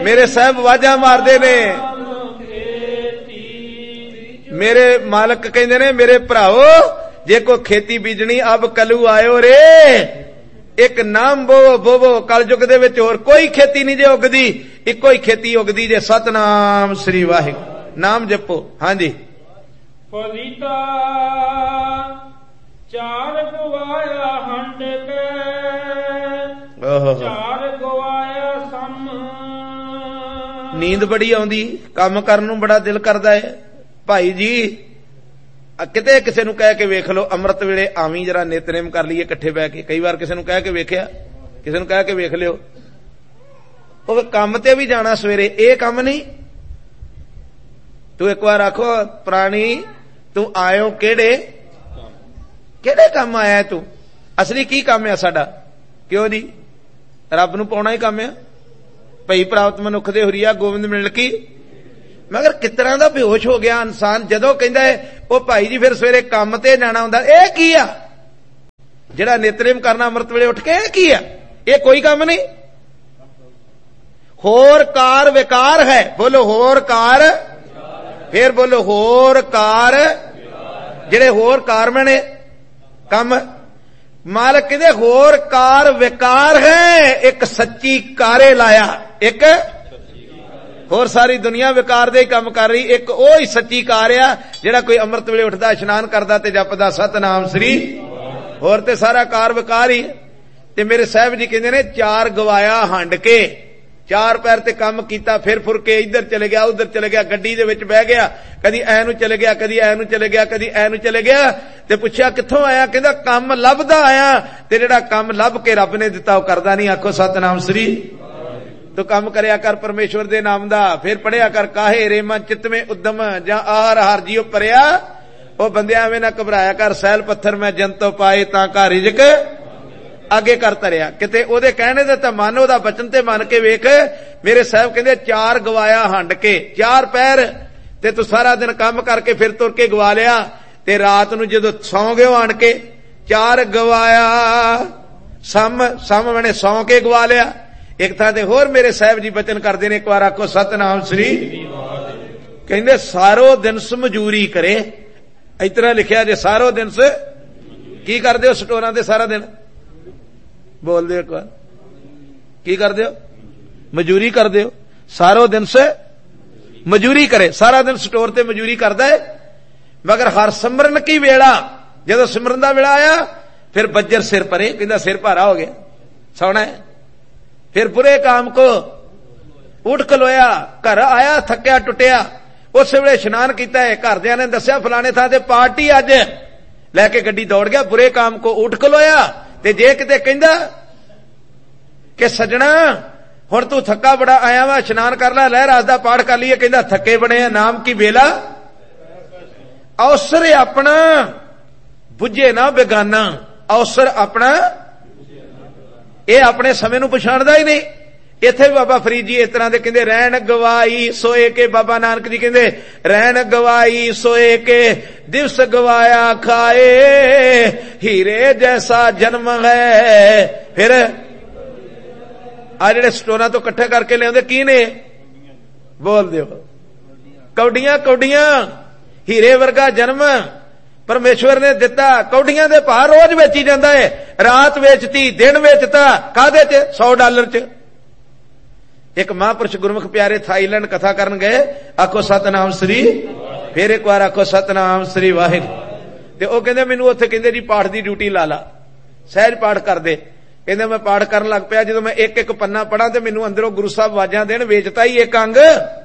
मेरे साहब वाजा मारदे ने, मेरे मालक कहंदे ने मेरे भराओ जे कोई खेती बीजनी अब कलू आयो रे, एक नाम बोवो बोवो। कलयुग दे विच होर कोई खेती नहीं जे उगदी, इको ही खेती उगदी जे सतनाम श्री वाहिगुरू नाम जपो। हाँ जी। फलीता चार गवाया हंड के, चार गवाया सम। नींद बड़ी आउंदी, काम करन नूं बड़ा दिल करदा है। भाई जी किते किसे नूं कह के वेख लो अमृत वेले आवी जरा नितनेम कर लीए इकट्ठे बह के। कई बार किसे नूं कह के वेखिया, किसे नूं कह के वेख लियो, ओह काम ते भी जाना सवेरे, ए काम नहीं। तू एक बार आखो प्राणी तू आयो केड़े केड़े काम आया तू, असली की काम है साडा? क्यों जी रब नूं पाउणा ही काम है। भई प्राप्त मनुख दे हुरिया गोविंद मिल की, मगर किस तरह का बेहोश हो गया इंसान जदों कहंदा है ओ भाई जी फिर सवेरे काम ते जाना हुंदा। ए की आ जिहड़ा नितनेम करना अमृत वेले उठ के, ए की आ? ए कोई काम नहीं। होर कार विकार है, बोलो होर कार, फिर बोलो होर कार। जिहड़े होर कार बने काम मालक कहंदे होर कार विकार है, एक सच्ची कारे लाया, एक होर सारी दुनिया विकार दे काम कर रही, एक ओ ही सच्ची कार आ जिहड़ा कोई अमृत वेले उठदा इशनान करदा ते जपदा सतनाम श्री। होर ते सारा कार विकार ही। ते मेरे साहब जी कहंदे ने चार गवाया हंड के, चार पैर ते काम कीता, फिर फुर के इधर चले गया उधर चले गया, गड्डी दे विच बह गया, कदी ऐ नूं चले गया कदी ऐ नूं चले गया कदी ऐ नूं चले गया। ते पुछया कित्थों आया? कहंदा काम लभदा आया, ते जिहड़ा काम लभ के रब ने दिता ओह करदा नहीं। आखो सतनाम श्री। तो काम करया कर परमेश्वर दे नाम दा, फिर पढ़िया कर काहे रे मन चित में उद्दम जां आहार हार जियो परिया। ओ बंदिया एवें ना घबराया कर, सैल पत्थर मैं जंतो पाए तां का रिजक आगे कर तरिया। किते ओदे कहने दे तां मन, ओदा बचन ते मन के वेख। मेरे साहब कहंदे चार गवाया हंड के, चार पैर ते तू सारा दिन काम करके फिर तुर के गवा लिया, ते रात नूं जदों सौ गयो आण के चार गवाया सम, सम बने सौ के गवा लिया। एक थां ते होर मेरे साहब जी बचन करदे ने, एक बार आखो सतनाम श्री। कहंदे सारो दिन मजूरी करे, इतना लिखिया जे सारो दिन से की करदे हो स्टोरां ते सारा दिन? बोल दे एक बार की करदे हो? मजूरी करदे हो। सारो दिन से मजूरी करे, सारा दिन स्टोर ते मजूरी करदा है, मगर हर सिमरन की वेला जदों सिमरन दा वेला आया फिर बज्जर सिर परे, कहंदा सिर भारा हो गया सोना है। फिर बुरे काम को उठ खलोया, घर आया थक्या टुटिया, उस वेले इशनान किया है, घरदियां ने दस्या फलाने थां ते पार्टी अज, लैके गड्डी दौड़ गया, बुरे काम को उठ खलोया। ते जे किते कहंदा कि सजना हुण तू थक्का बड़ा आया वा, इशनान कर लै, लहराज दा पाठ कर लीए, कहंदा थके बने नाम की बेला, अवसर अपना बुझे ना बेगाना, अवसर अपना, ये अपने समय नूं पछाणदा ही नहीं। इत्थे बाबा फरीद जी इस तरह दे कहंदे रहन गवाई सोए के, बाबा नानक जी कहंदे रहन गवाई सोए के, दिवस गवाया खाए, हीरे जैसा जन्म है। फिर आ जिहड़े स्टोरां तो इकट्ठे करके लिआउंदे की ने? बोल दिओ कौडियां कौडियां, हीरे वर्गा जन्म परमेश्वर ने दिता। कौडियां दे भार रोज वेची जांदा है, रात वेचती दिन वेचता, काहदे च? $100 च। एक महापुरुष गुरमुख प्यारे थाईलैंड कथा करन गए, आखो सतनाम श्री, फिर एक बार आखो सतनाम श्री वाहिगुरू। ते ओ कहंदे मैनूं उत्थे कहंदे जी पाठ दी ड्यूटी ला ला, सहज पाठ कर दे। कहंदे मैं पाठ करन लग पिया, जदों मैं एक एक पन्ना पढ़ा ते मैनूं अंदरों गुरु साहब आवाजां देण, वेचता ही एक अंग,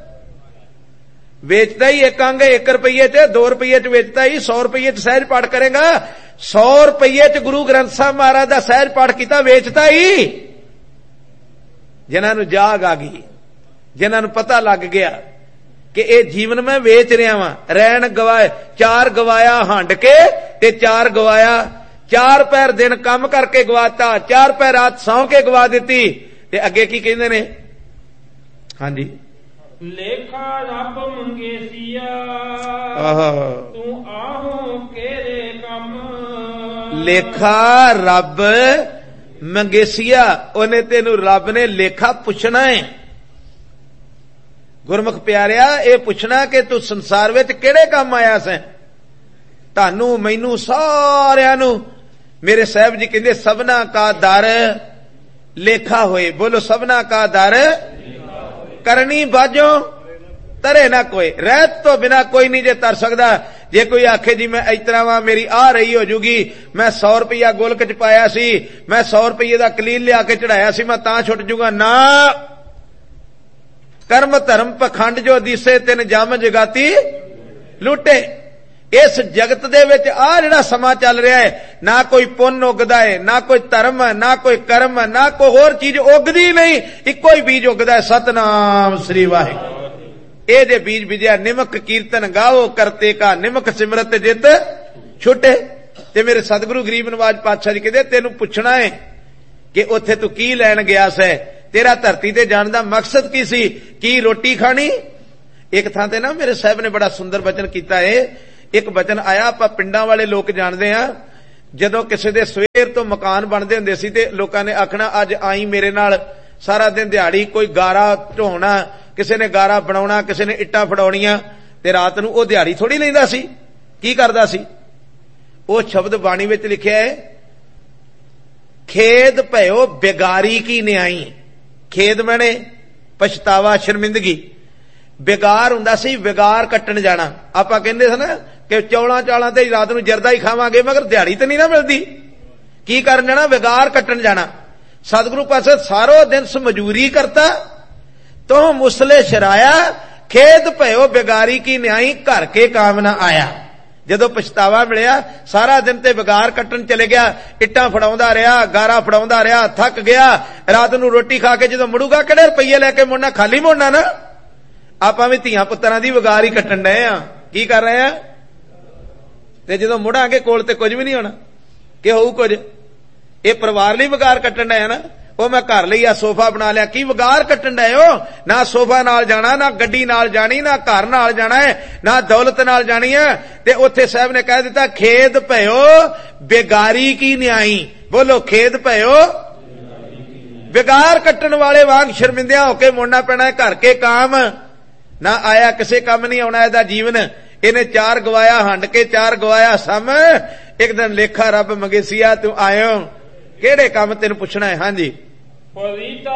वेचता ही एक अंग, 1 रुपये च 2 रुपये च वेचता ही, 100 रुपये च सहज पाठ करेगा, 100 रुपये च गुरु ग्रंथ साहब महाराज दा सहज पाठ कीता, वेचता ही। जिन्हां नूं जाग आ गई, जिन्हां नूं पता लग गया कि ए जीवन मैं वेच रहा वां, रैन गवाए, चार गवाया हंड के ते चार गवाया, चार पैर दिन काम करके गवाता, चार पैर रात सौ के गवा दिती। ते अगे की कहंदे ने? हां जी, लेखा रब मंगेसिया तू आहो केरे कम, लेखा रब मंगेसिया, ओने तेनू रब ने लेखा पुछना है। ਗੁਰਮੁਖ ਪਿਆਰਿਆ ਇਹ ਪੁੱਛਣਾ ਕਿ ਤੂੰ ਸੰਸਾਰ ਵਿੱਚ ਕਿਹੜੇ ਕੰਮ ਆਇਆ ਸੈਂ। ਤੁਹਾਨੂੰ ਮੈਨੂੰ ਸਾਰਿਆਂ ਨੂੰ ਮੇਰੇ ਸਾਹਿਬ ਜੀ ਕਹਿੰਦੇ ਸਭਨਾ ਕਾ ਦਰ ਲੇਖਾ ਹੋਏ। ਬੋਲੋ ਸਭਨਾ ਕਾ ਦਰ ਕਰਨੀ ਬਾਝੋਂ ਤਰੇ ਨਾ ਕੋਈ। ਰਹਿਤ ਤੋਂ ਬਿਨਾ ਕੋਈ ਨਹੀਂ ਜੇ ਤਰ ਸਕਦਾ। ਜੇ ਕੋਈ ਆਖੇ ਜੀ ਮੈਂ ਇਸ ਤਰ੍ਹਾਂ ਵਾਂ ਮੇਰੀ ਆ ਰਹੀ ਹੋ ਜੂਗੀ, ਮੈਂ 100 ਰੁਪਇਆ ਗੋਲਕ ਚ ਪਾਇਆ ਸੀ, ਮੈਂ 100 ਰੁਪਏ ਦਾ ਕਲੀਲ ਲਿਆ ਕੇ ਚੜਾਇਆ ਸੀ, ਮੈਂ ਤਾਂ ਛੁੱਟ ਜੂਗਾ ਨਾ। ਕਰਮ ਧਰਮ ਪਖੰਡ ਜੋ ਦਿਸੇ ਤਿਨ ਜਮ ਜਗਾਤੀ ਲੁੱਟੇ। ਇਸ ਜਗਤ ਦੇ ਵਿੱਚ ਆ ਜਿਹੜਾ ਸਮਾਂ ਚੱਲ ਰਿਹਾ ਹੈ, ਨਾ ਕੋਈ ਪੁੰਨ ਉਗਦਾ ਹੈ, ਨਾ ਕੋਈ ਧਰਮ, ਨਾ ਕੋਈ ਕਰਮ, ਨਾ ਕੋਈ ਹੋਰ ਚੀਜ਼ ਉਗਦੀ ਨਹੀਂ, ਇੱਕੋ ਹੀ ਬੀਜ ਉਗਦਾ ਹੈ, ਸਤਨਾਮ ਸ੍ਰੀ ਵਾਹਿਗੁਰੂ। ਇਹ ਜੇ ਬੀਜ ਬੀਜਿਆ ਨਿਮਕ ਕੀਰਤਨ ਗਾਓ ਕਰਤੇ ਕਾ ਨਿਮਕ ਸਿਮਰਤ ਜਿਤ ਛੁੱਟੇ। ਤੇ ਮੇਰੇ ਸਤਿਗੁਰੂ ਗਰੀਬ ਨਵਾਜ ਪਾਤਸ਼ਾਹ ਜੀ ਕਹਿੰਦੇ ਤੈਨੂੰ ਪੁੱਛਣਾ ਹੈ ਕਿ ਉੱਥੇ ਤੂੰ ਕੀ ਲੈਣ ਗਿਆ ਸੈ, ਤੇਰਾ ਧਰਤੀ ਤੇ ਜਾਣ ਦਾ ਮਕਸਦ ਕੀ ਸੀ, ਕੀ ਰੋਟੀ ਖਾਣੀ। ਇੱਕ ਥਾਂ ਤੇ ਨਾ ਮੇਰੇ ਸਾਹਿਬ ਨੇ ਬੜਾ ਸੁੰਦਰ ਬਚਨ ਕੀਤਾ ਹੈ। ਇੱਕ ਬਚਨ ਆਇਆ, ਆਪਾਂ ਪਿੰਡਾਂ ਵਾਲੇ ਲੋਕ ਜਾਣਦੇ ਆ, ਜਦੋਂ ਕਿਸੇ ਦੇ ਸਵੇਰ ਤੋਂ ਮਕਾਨ ਬਣਦੇ ਹੁੰਦੇ ਸੀ ਤੇ ਲੋਕਾਂ ਨੇ ਆਖਣਾ ਅੱਜ ਆਈ ਮੇਰੇ ਨਾਲ, ਸਾਰਾ ਦਿਨ ਦਿਹਾੜੀ ਕੋਈ ਗਾਰਾ ਢੋਣਾ, ਕਿਸੇ ਨੇ ਗਾਰਾ ਬਣਾਉਣਾ, ਕਿਸੇ ਨੇ ਇੱਟਾਂ ਫੜਾਉਣੀਆਂ, ਤੇ ਰਾਤ ਨੂੰ ਉਹ ਦਿਹਾੜੀ ਥੋੜੀ ਲੈਂਦਾ ਸੀ। ਕੀ ਕਰਦਾ ਸੀ? ਉਹ ਸ਼ਬਦ ਬਾਣੀ ਵਿੱਚ ਲਿਖਿਆ ਹੈ, ਖੇਦ ਭਇਓ ਬੇਗਾਰੀ ਕੀ ਨਿਆਈ। ਖੇਦ ਮੈਨੇ ਪਛਤਾਵਾ ਸ਼ਰਮਿੰਦਗੀ, ਵਿਗਾਰ ਹੁੰਦਾ ਸੀ ਵਿਗਾਰ ਕੱਟਣ ਜਾਣਾ। ਆਪਾਂ ਕਹਿੰਦੇ ਸੀ ਨਾ ਕਿ ਚੌਲਾਂ ਚਾਲਾਂ ਤੇ ਰਾਤ ਨੂੰ ਜਰਦਾ ਹੀ ਖਾਵਾਂਗੇ, ਮਗਰ ਦਿਹਾੜੀ ਤੇ ਨਹੀਂ ਨਾ ਮਿਲਦੀ। ਕੀ ਕਰਨ ਜਾਣਾ? ਵਿਗਾਰ ਕੱਟਣ ਜਾਣਾ। ਸਤਿਗੁਰੂ ਪਾਸੇ ਸਾਰੋ ਦਿਨ ਮਜ਼ਦੂਰੀ ਕਰਤਾ ਤੋ ਮੁਸਲੇ ਸ਼ਰਾਇਆ, ਖੇਦ ਭਇਓ ਬੇਗਾਰੀ ਕੀ ਨਿਆਈ, ਘਰ ਕੇ ਕਾਮ ਨਾ ਆਇਆ। ਜਦੋਂ ਪਛਤਾਵਾ ਮਿਲਿਆ ਸਾਰਾ ਦਿਨ ਤੇ ਵਿਗਾਰ ਕੱਟਣ ਚਲੇ ਗਿਆ, ਇੱਟਾਂ ਫੜਾਉਂਦਾ ਰਿਹਾ, ਗਾਰਾ ਫੜਾਉਂਦਾ ਰਿਹਾ, ਥੱਕ ਗਿਆ। ਰਾਤ ਨੂੰ ਰੋਟੀ ਖਾ ਕੇ ਜਦੋਂ ਮੁੜੂਗਾ ਕਿਹੜੇ ਰੁਪਈਏ ਲੈ ਕੇ ਮੁੜਨਾ, ਖਾਲੀ ਮੁੜਨਾ ਨਾ। ਆਪਾਂ ਵੀ ਧੀਆਂ ਪੁੱਤਰਾਂ ਦੀ ਵਿਗਾਰ ਹੀ ਕੱਟਣ ਡਏ ਆ। ਕੀ ਕਰ ਰਹੇ ਆ? ਤੇ ਜਦੋਂ ਮੁੜਾਂਗੇ ਕੋਲ ਤੇ ਕੁਝ ਵੀ ਨਹੀਂ ਹੋਣਾ, ਕਿ ਹੋਊ ਕੁਝ। ਇਹ ਪਰਿਵਾਰ ਲਈ ਵਿਗਾਰ ਕੱਟਣ ਡਏ ਆ ਨਾ। ਉਹ ਮੈਂ ਘਰ ਲਈ ਆ ਸੋਫਾ ਬਣਾ ਲਿਆ, ਕੀ ਵਿਗਾਰ ਕੱਟਣ ਡਏ ਹੋ? ਨਾ ਸੋਫਾ ਨਾਲ ਜਾਣਾ, ਨਾ ਗੱਡੀ ਨਾਲ ਜਾਣੀ, ਨਾ ਘਰ ਨਾਲ ਜਾਣਾ ਹੈ, ਨਾ ਦੌਲਤ ਨਾਲ ਜਾਣੀ ਹੈ। ਤੇ ਉੱਥੇ ਸਾਹਿਬ ਨੇ ਕਹਿ ਦਿੱਤਾ ਖੇਦ ਭਇਓ ਬੇਗਾਰੀ ਕੀ ਨਿਆਈ। ਬੋਲੋ ਖੇਦ ਭਇਓ ਵਿਗਾਰ ਕੱਟਣ ਵਾਲੇ ਵਾਂਗ ਸ਼ਰਮਿੰਦਿਆਂ ਹੋ ਕੇ ਮੁੜਨਾ ਪੈਣਾ ਹੈ। ਘਰ ਕੇ ਕਾਮ ਨਾ ਆਇਆ, ਕਿਸੇ ਕੰਮ ਨਹੀਂ ਆਉਣਾ ਇਹਦਾ ਜੀਵਨ। ਇਹਨੇ 4 ਗਵਾਇਆ ਹੰਡ ਕੇ 4 ਗਵਾਇਆ ਸਮ, ਇੱਕ ਦਿਨ ਲੇਖਾ ਰੱਬ ਮੰਗੇਸੀਆ ਤੂੰ ਆਇਓ, ਕਿਹੜੇ ਕੰਮ ਤੈਨੂੰ ਪੁੱਛਣਾ ਹੈ। ਹਾਂਜੀ ਫਰੀਦਾ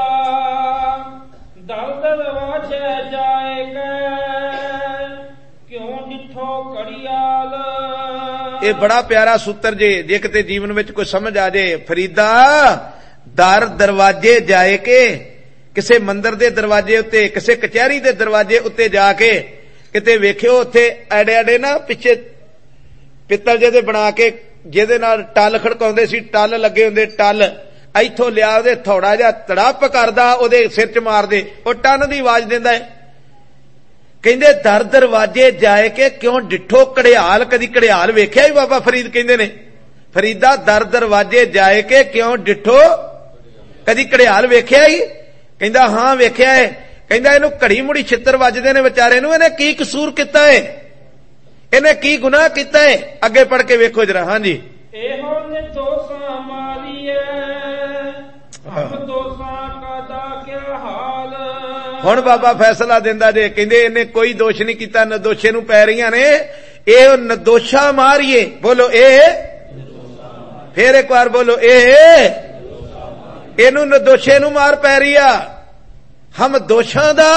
ਦਲਦਲ ਵਾਛੇ ਜਾਏਗਾ ਕਿਉਂ ਜਿੱਥੋਂ ਕੜਿਆਲ। ਇਹ ਬੜਾ ਪਿਆਰਾ ਸੂਤਰ ਜੇ ਕਿਤੇ ਜੀਵਨ ਵਿੱਚ ਕੋਈ ਸਮਝ ਆ ਜੇ। ਫਰੀਦਾ ਦਰ ਦਰਵਾਜੇ ਜਾਏ ਕੇ, ਕਿਸੇ ਮੰਦਰ ਦੇ ਦਰਵਾਜੇ ਉੱਤੇ, ਕਿਸੇ ਕਚਹਿਰੀ ਦੇ ਦਰਵਾਜੇ ਉੱਤੇ ਜਾ ਕੇ ਕਿਤੇ ਵੇਖਿਓ, ਉੱਥੇ ਐਡੇ ਐਡੇ ਨਾ ਪਿੱਛੇ ਪਿੱਤਲ ਜਿਹਦੇ ਬਣਾ ਕੇ ਜਿਹਦੇ ਨਾਲ ਟੱਲ ਖੜਕਾਉਂਦੇ ਸੀ, ਟੱਲ ਲੱਗੇ ਹੁੰਦੇ, ਟੱਲ ਇੱਥੋਂ ਲਿਆ ਉਹਦੇ ਥੋੜਾ ਜਿਹਾ ਤੜੱਪ ਕਰਦਾ, ਉਹਦੇ ਸਿਰ 'ਚ ਮਾਰਦੇ, ਉਹ ਟੰਨ ਦੀ ਆਵਾਜ਼ ਦਿੰਦਾ ਹੈ। ਕਹਿੰਦੇ ਦਰ ਦਰਵਾਜੇ ਜਾਏ ਕੇ ਕਿਉਂ ਡਿੱਠੋ ਘੜਿਆਲ। ਕਦੀ ਘੜਿਆਲ ਵੇਖਿਆ ਹੀ ਬਾਬਾ ਫਰੀਦ ਕਹਿੰਦੇ ਨੇ। ਫਰੀਦਾ ਦਰ ਦਰਵਾਜੇ ਜਾਏ ਕੇ ਕਿਉਂ ਡਿੱਠੋ, ਕਦੀ ਘੜਿਆਲ ਵੇਖਿਆ ਹੀ? ਕਹਿੰਦਾ ਹਾਂ ਵੇਖਿਆ ਹੈ। ਕਹਿੰਦਾ ਇਹਨੂੰ ਘੜੀ ਮੁੜੀ ਛਿੱਤਰ ਵੱਜਦੇ ਨੇ ਵਿਚਾਰੇ ਨੂੰ, ਇਹਨੇ ਕੀ ਕਸੂਰ ਕੀਤਾ ਹੈ, ਇਹਨੇ ਕੀ ਗੁਨਾਹ ਕੀਤਾ ਹੈ? ਅੱਗੇ ਪੜ ਕੇ ਵੇਖੋ ਜਰਾ। ਹਾਂਜੀ ਇਹੋ ਨਿਰਦੋਸ਼ਾਂ ਮਾਰੀਏ ਹਮ ਦੋਸ਼ਾਂ ਕਾ ਕਿਆ ਹਾਲ। ਹੁਣ ਬਾਬਾ ਫੈਸਲਾ ਦਿੰਦਾ ਜੇ। ਕਹਿੰਦੇ ਇਹਨੇ ਕੋਈ ਦੋਸ਼ ਨਹੀਂ ਕੀਤਾ, ਨਿਰਦੋਸ਼ੇ ਨੂੰ ਪੈ ਰਹੀਆਂ ਨੇ। ਇਹ ਨਿਰਦੋਸ਼ਾਂ ਮਾਰੀਏ। ਬੋਲੋ ਇਹ, ਫੇਰ ਇੱਕ ਵਾਰ ਬੋਲੋ ਇਹ, ਇਹਨੂੰ ਨਿਰਦੋਸ਼ੇ ਨੂੰ ਮਾਰ ਪੈ ਰਹੀ ਆ। ਹਮ ਦੋਸ਼ਾਂ ਦਾ,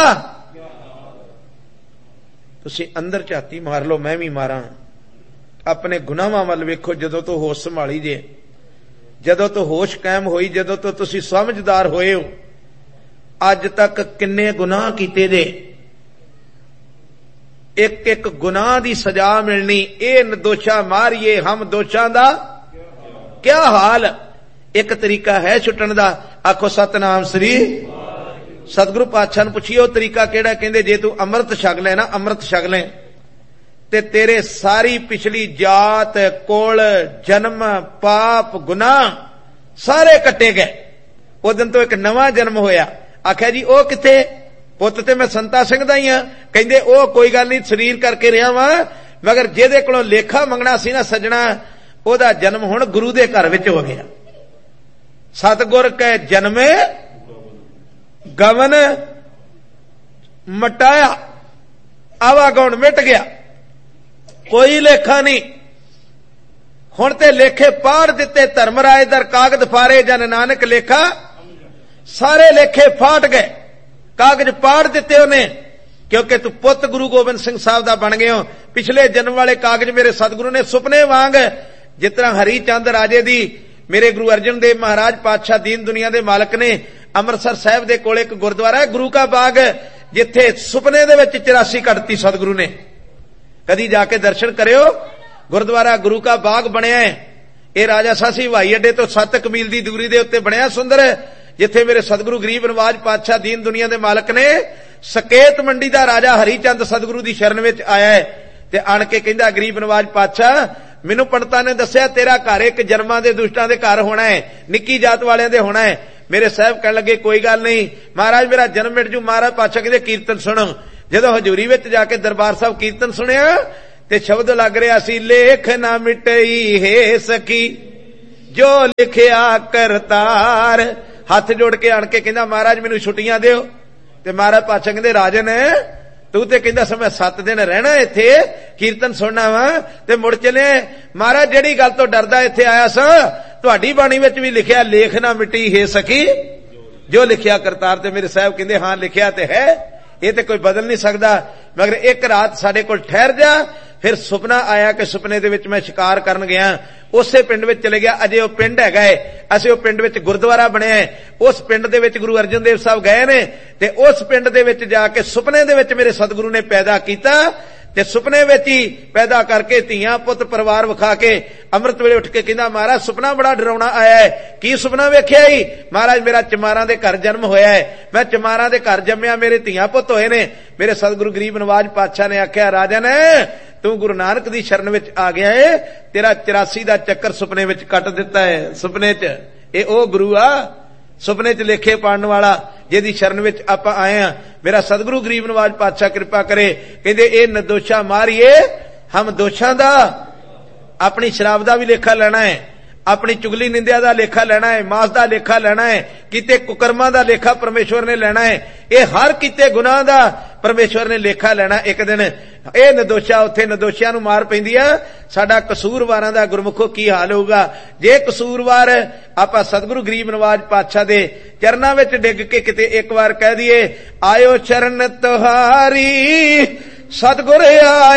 ਤੁਸੀਂ ਅੰਦਰ ਝਾਤੀ ਮਾਰ ਲਓ, ਮੈਂ ਵੀ ਮਾਰਾਂ। ਆਪਣੇ ਗੁਨਾਹਾਂ ਵੱਲ ਵੇਖੋ। ਜਦੋਂ ਤੋਂ ਹੋਸ਼ ਸੰਭਾਲੀ ਜੇ, ਜਦੋਂ ਤੋਂ ਹੋਸ਼ ਕਾਇਮ ਹੋਈ, ਜਦੋਂ ਤੋਂ ਤੁਸੀਂ ਸਮਝਦਾਰ ਹੋਏ ਹੋ, ਅੱਜ ਤੱਕ ਕਿੰਨੇ ਗੁਨਾਹ ਕੀਤੇ ਜੇ। ਇੱਕ ਇੱਕ ਗੁਨਾਹ ਦੀ ਸਜ਼ਾ ਮਿਲਣੀ। ਇਹ ਨਿਰਦੋਸ਼ਾ ਮਾਰੀਏ ਹਮ ਦੋਸ਼ਾਂ ਦਾ ਕਿਆ ਹਾਲ। ਇੱਕ ਤਰੀਕਾ ਹੈ ਛੁੱਟਣ ਦਾ। ਆਖੋ ਸਤਨਾਮ ਸ੍ਰੀ। ਸਤਿਗੁਰੂ ਪਾਤਸ਼ਾਹ ਨੂੰ ਪੁੱਛੀਏ ਉਹ ਤਰੀਕਾ ਕਿਹੜਾ। ਕਹਿੰਦੇ ਜੇ ਤੂੰ ਅੰਮ੍ਰਿਤ ਛਕ ਲੈ ਨਾ, ਅੰਮ੍ਰਿਤ ਛਕ ਲੈ ਤੇ ਤੇਰੇ ਸਾਰੀ ਪਿਛਲੀ ਜਾਤ ਕੋਲ ਜਨਮ ਪਾਪ ਗੁਨਾਹ ਸਾਰੇ ਕੱਟੇ ਗਏ। ਉਹ ਦਿਨ ਤੋਂ ਇੱਕ ਨਵਾਂ ਜਨਮ ਹੋਇਆ। ਆਖਿਆ ਜੀ ਉਹ ਕਿੱਥੇ? ਪੁੱਤ ਤੇ ਮੈਂ ਸੰਤਾ ਸਿੰਘ ਦਾ ਹੀ ਆ। ਕਹਿੰਦੇ ਉਹ ਕੋਈ ਗੱਲ ਨਹੀਂ, ਸਰੀਰ ਕਰਕੇ ਰਿਹਾ ਵਾਂ, ਮਗਰ ਜਿਹਦੇ ਕੋਲੋਂ ਲੇਖਾ ਮੰਗਣਾ ਸੀ ਨਾ ਸੱਜਣਾ, ਉਹਦਾ ਜਨਮ ਹੁਣ ਗੁਰੂ ਦੇ ਘਰ ਵਿੱਚ ਹੋ ਗਿਆ। ਸਤਿਗੁਰ ਕੈ ਜਨਮੇ ਗਵਨ ਮਟਾਇਆ, ਆਵਾਗੁਣ ਮਿਟ ਗਿਆ, ਕੋਈ ਲੇਖਾ ਨਹੀਂ। ਹੁਣ ਤੇ ਲੇਖੇ ਪਾੜ ਦਿੱਤੇ, ਧਰਮਰਾਜ ਦਰ ਕਾਗਜ਼ ਫਾਰੇ, ਜਨ ਨਾਨਕ ਲੇਖਾ ਸਾਰੇ ਲੇਖੇ ਫਾਟ ਗਏ, ਕਾਗਜ਼ ਪਾੜ ਦਿੱਤੇ ਉਹਨੇ, ਕਿਉਂਕਿ ਤੂੰ ਪੁੱਤ ਗੁਰੂ ਗੋਬਿੰਦ ਸਿੰਘ ਸਾਹਿਬ ਦਾ ਬਣ ਗਏ ਹੋ। ਪਿਛਲੇ ਜਨਮ ਵਾਲੇ ਕਾਗਜ਼ ਮੇਰੇ ਸਤਿਗੁਰੂ ਨੇ ਸੁਪਨੇ ਵਾਂਗ, ਜਿਸ ਤਰ੍ਹਾਂ ਹਰੀ ਚੰਦ ਰਾਜੇ ਦੀ ਮੇਰੇ ਗੁਰੂ ਅਰਜਨ ਦੇਵ ਮਹਾਰਾਜ ਪਾਤਸ਼ਾਹ ਦੀਨ ਦੁਨੀਆ ਦੇ ਮਾਲਕ ਨੇ, ਅੰਮ੍ਰਿਤਸਰ ਸਾਹਿਬ ਦੇ ਕੋਲ ਇੱਕ ਗੁਰਦੁਆਰਾ ਹੈ ਗੁਰੂ ਕਾ ਬਾਗ, ਜਿੱਥੇ ਸੁਪਨੇ ਦੇ ਵਿੱਚ 84 ਕੱਢਤੀ ਸਤਿਗੁਰੂ ਨੇ। ਕਦੀ ਜਾ ਕੇ ਦਰਸ਼ਨ ਕਰਿਓ, ਗੁਰਦੁਆਰਾ ਗੁਰੂ ਕਾ ਬਾਗ ਬਣਿਆ ਹੈ। ਇਹ ਰਾਜਾ ਸਾਸੀ ਹਵਾਈ ਅੱਡੇ ਤੋਂ 7 ਮੀਲ ਦੀ ਦੂਰੀ ਦੇ ਉੱਤੇ ਬਣਿਆ ਸੁੰਦਰ, ਜਿੱਥੇ ਮੇਰੇ ਸਤਿਗੁਰੂ ਗਰੀਬ ਨਵਾਜ ਪਾਤਸ਼ਾਹ ਦੀਨ ਦੁਨੀਆ ਦੇ ਮਾਲਕ ਨੇ, ਸਕੇਤ ਮੰਡੀ ਦਾ ਰਾਜਾ ਹਰੀ ਚੰਦ ਸਤਿਗੁਰੂ ਦੀ ਸ਼ਰਨ ਵਿੱਚ ਆਇਆ ਹੈ ਤੇ ਆਣ ਕੇ ਕਹਿੰਦਾ, ਗਰੀਬ ਨਵਾਜ ਪਾਤਸ਼ਾਹ, ਮੈਨੂੰ ਪੰਡਤਾਂ ਨੇ ਦੱਸਿਆ ਤੇਰਾ ਘਰ ਇੱਕ ਜਨਮਾਂ ਦੇ ਦੁਸ਼ਟਾਂ ਦੇ ਘਰ ਹੋਣਾ ਹੈ, ਨਿੱਕੀ ਜਾਤ ਵਾਲਿਆਂ ਦੇ ਹੋਣਾ ਹੈ। ਮੇਰੇ ਸਾਹਿਬ ਕਹਿਣ ਲੱਗੇ, ਕੋਈ ਗੱਲ ਨਹੀਂ ਮਹਾਰਾਜ, ਮੇਰਾ ਜਨਮ ਮਿਟ ਜੂ। ਮਹਾਰਾਜ ਪਾਤਸ਼ਾਹ ਕਹਿੰਦੇ, ਕੀਰਤਨ ਸੁਣੋ। ਜਦੋਂ ਹਜ਼ੂਰੀ ਵਿੱਚ ਜਾ ਕੇ ਦਰਬਾਰ ਸਾਹਿਬ ਕੀਰਤਨ ਸੁਣਿਆ ਤੇ ਸ਼ਬਦ ਲੱਗ ਰਿਹਾ ਸੀ, ਲੇਖ ਨਾ ਮਿਟਈ ਹੈ ਸਕੀ ਜੋ ਲਿਖਿਆ ਕਰਤਾਰ। ਹੱਥ ਜੋੜ ਕੇ ਆਣ ਕੇ ਕਹਿੰਦਾ, ਮਹਾਰਾਜ ਮੈਨੂੰ ਛੁੱਟੀਆਂ ਦਿਓ। ਤੇ ਮਹਾਰਾਜ ਪਾਤਸ਼ਾਹ ਕਹਿੰਦੇ, ਰਾਜਨ ਤੂੰ ਤੇ ਕਹਿੰਦਾ ਸੀ ਮੈਂ 7 ਦਿਨ ਰਹਿਣਾ ਇੱਥੇ, ਕੀਰਤਨ ਸੁਣਨਾ ਵਾ ਤੇ ਮੁੜ ਚਲੇ। ਮਹਾਰਾਜ ਜਿਹੜੀ ਗੱਲ ਤੋਂ ਡਰਦਾ ਇੱਥੇ ਆਇਆ ਸਾਂ, ਤੁਹਾਡੀ ਬਾਣੀ ਵਿੱਚ ਵੀ ਲਿਖਿਆ, ਲੇਖ ਨਾ ਮਿਟੀ ਹੈ ਸਕੀ ਜੋ ਲਿਖਿਆ ਕਰਤਾਰ। ਤੇ ਮੇਰੇ ਸਾਹਿਬ ਕਹਿੰਦੇ, ਹਾਂ ਲਿਖਿਆ ਤੇ ਹੈ, ਇਹ ਤੇ ਕੋਈ ਬਦਲ ਨਹੀਂ ਸਕਦਾ, ਮਗਰ ਇੱਕ ਰਾਤ ਸਾਡੇ ਕੋਲ ਠਹਿਰ ਜਾ। ਫਿਰ ਸੁਪਨਾ ਆਇਆ ਕਿ ਸੁਪਨੇ ਦੇ ਵਿੱਚ ਮੈਂ ਸ਼ਿਕਾਰ ਕਰਨ ਗਿਆ, ਉਸੇ ਪਿੰਡ ਵਿੱਚ ਚਲੇ ਗਿਆ। ਅਜੇ ਉਹ ਪਿੰਡ ਹੈਗਾ ਹੈ, ਅਸੀਂ ਉਹ ਪਿੰਡ ਵਿੱਚ ਗੁਰਦੁਆਰਾ ਬਣਿਆ ਹੈ, ਉਸ ਪਿੰਡ ਦੇ ਵਿੱਚ ਗੁਰੂ ਅਰਜਨ ਦੇਵ ਸਾਹਿਬ ਗਏ ਨੇ ਤੇ ਉਸ ਪਿੰਡ ਦੇ ਵਿੱਚ ਜਾ ਕੇ ਸੁਪਨੇ ਦੇ ਵਿੱਚ ਮੇਰੇ ਸਤਿਗੁਰੂ ਨੇ ਪੈਦਾ ਕੀਤਾ ਤੇ ਸੁਪਨੇ ਵਿੱਚ ਹੀ ਪੈਦਾ ਕਰਕੇ ਧੀਆਂ ਪੁੱਤ ਪਰਿਵਾਰ ਵਿਖਾ ਕੇ ਅੰਮ੍ਰਿਤ ਵੇਲੇ ਉੱਠ ਕੇ ਕਹਿੰਦਾ, ਮਹਾਰਾਜ ਸੁਪਨਾ ਬੜਾ ਡਰਾਉਣਾ ਆਇਆ ਹੈ। ਕੀ ਸੁਪਨਾ ਵੇਖਿਆ ਹੀ? ਮਹਾਰਾਜ ਮੇਰਾ ਚਮਾਰਾਂ ਦੇ ਘਰ ਜਨਮ ਹੋਇਆ ਹੈ, ਮੈਂ ਚਮਾਰਾਂ ਦੇ ਘਰ ਜੰਮਿਆ, ਮੇਰੇ ਧੀਆਂ ਪੁੱਤ ਹੋਏ ਨੇ। ਮੇਰੇ ਸਤਿਗੁਰੂ ਗਰੀਬ ਨਵਾਜ ਪਾਤਸ਼ਾਹ ਨੇ ਆਖਿਆ, ਰਾਜਨ ਤੂੰ ਗੁਰੂ ਨਾਨਕ ਦੀ ਸ਼ਰਨ ਵਿੱਚ ਆ ਗਿਆ ਏ, ਤੇਰਾ 84 ਦਾ ਚੱਕਰ ਸੁਪਨੇ ਵਿੱਚ ਕੱਟ ਦਿੱਤਾ ਹੈ। ਸੁਪਨੇ 'ਚ ਇਹ ਉਹ ਗੁਰੂ ਆ, ਸੁਪਨੇ 'ਚ ਲੇਖੇ ਪਾੜਨ ਵਾਲਾ, ਜਿਹਦੀ ਸ਼ਰਨ ਵਿੱਚ ਆਪਾਂ ਆਏ ਆ। ਮੇਰਾ ਸਤਿਗੁਰੂ ਗਰੀਬ ਨਵਾਜ ਪਾਤਸ਼ਾਹ ਕਿਰਪਾ ਕਰੇ, ਕਹਿੰਦੇ ਇਹ ਨਦੋਸ਼ਾ ਮਾਰੀਏ ਹਮ ਦੋਸ਼ਾਂ ਦਾ, ਆਪਣੀ ਸ਼ਰਾਬ ਦਾ ਵੀ ਲੇਖਾ ਲੈਣਾ ਹੈ, ਆਪਣੀ ਚੁਗਲੀ ਨਿੰਦਿਆ ਦਾ ਲੇਖਾ ਲੈਣਾ ਹੈ, ਮਾਸ ਦਾ ਲੇਖਾ ਲੈਣਾ ਹੈ, ਕਿਤੇ ਕੁਕਰਮਾਂ ਦਾ ਲੇਖਾ ਪਰਮੇਸ਼ਵਰ ਨੇ ਲੈਣਾ ਹੈ। ਇਹ ਹਰ ਕਿਤੇ ਗੁਨਾਹ ਦਾ ਪਰਮੇਸ਼ਵਰ ਨੇ ਲੇਖਾ ਲੈਣਾ ਇੱਕ ਦਿਨ। ਇਹ ਨਦੋਸ਼ਾ, ਉੱਥੇ ਨਦੋਸ਼ਿਆਂ ਨੂੰ ਮਾਰ ਪੈਂਦੀ ਆ। ਸਾਡਾ ਕਸੂਰਵਾਰਾਂ ਦਾ ਗੁਰਮੁਖੋ ਕੀ ਹਾਲ ਹੋਊਗਾ ਜੇ ਕਸੂਰਵਾਰ ਆਪਾਂ ਸਤਿਗੁਰੂ ਗਰੀਬ ਨਵਾਜ ਪਾਤਸ਼ਾਹ ਦੇ ਚਰਨਾਂ ਵਿੱਚ ਡਿੱਗ ਕੇ ਕਿਤੇ ਇੱਕ ਵਾਰ ਕਹਿ ਦਈਏ, ਆਇਓ ਚਰਨ ਤੁਹਾਰੀ ਸਤਿਗੁਰ ਆਏ।